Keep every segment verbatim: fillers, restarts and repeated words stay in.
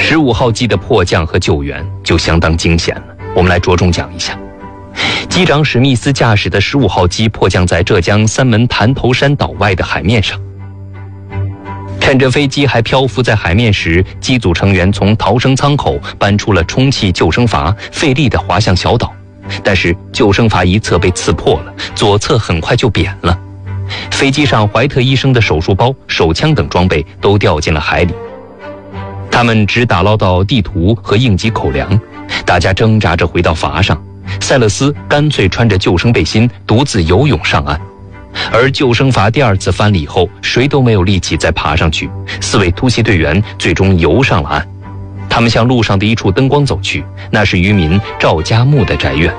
十五号机的迫降和救援就相当惊险了，我们来着重讲一下。机长史密斯驾驶的十五号机迫降在浙江三门潭头山岛外的海面上。趁着飞机还漂浮在海面时，机组成员从逃生舱口搬出了充气救生筏，费力地滑向小岛。但是救生筏一侧被刺破了，左侧很快就扁了。飞机上怀特医生的手术包、手枪等装备都掉进了海里。他们只打捞到地图和应急口粮，大家挣扎着回到筏上。塞勒斯干脆穿着救生背心独自游泳上岸，而救生筏第二次翻了以后，谁都没有力气再爬上去。四位突袭队员最终游上了岸，他们向路上的一处灯光走去，那是渔民赵家木的宅院。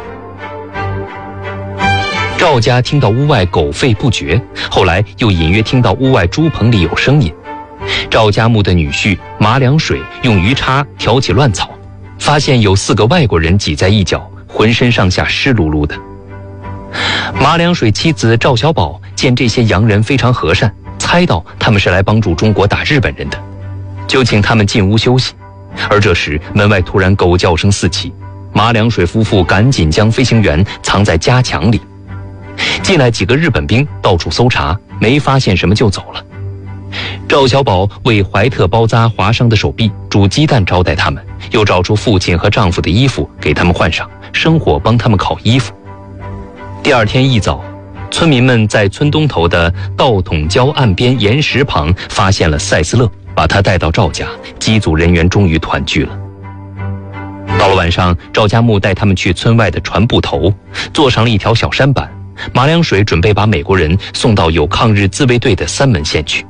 赵家听到屋外狗吠不绝，后来又隐约听到屋外猪棚里有声音。赵家木的女婿马良水用鱼叉挑起乱草，发现有四个外国人挤在一角，浑身上下湿漉漉的。马良水妻子赵小宝见这些洋人非常和善，猜到他们是来帮助中国打日本人的，就请他们进屋休息。而这时门外突然狗叫声四起，马良水夫妇赶紧将飞行员藏在家墙里。进来几个日本兵到处搜查，没发现什么就走了。赵小宝为怀特包扎划伤的手臂，煮鸡蛋招待他们，又找出父亲和丈夫的衣服给他们换上，生火帮他们烤衣服。第二天一早，村民们在村东头的道统礁岸边岩石旁发现了塞斯勒，把他带到赵家，机组人员终于团聚了。到了晚上，赵家木带他们去村外的船埠头，坐上了一条小舢板。马良水准备把美国人送到有抗日自卫队的三门县去。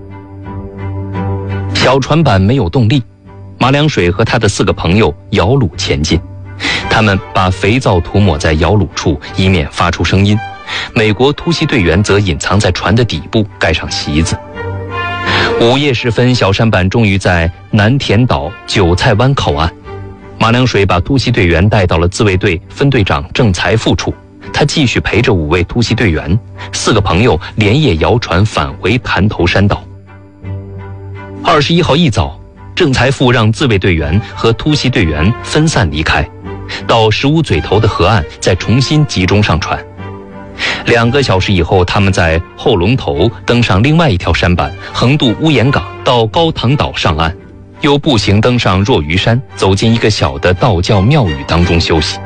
小船板没有动力，马良水和他的四个朋友摇橹前进。他们把肥皂涂抹在摇橹处，以免发出声音。美国突袭队员则隐藏在船的底部，盖上席子。午夜时分，小舢板终于在南田岛韭菜湾靠岸。马良水把突袭队员带到了自卫队分队长郑财富处，他继续陪着五位突袭队员，四个朋友连夜摇船返回潭头山岛。二十一号一早，郑财富让自卫队员和突袭队员分散离开，到石屋嘴头的河岸再重新集中上船。两个小时以后，他们在后龙头登上另外一条舢板，横渡乌岩港到高塘岛上岸，又步行登上若鱼山，走进一个小的道教庙宇当中休息。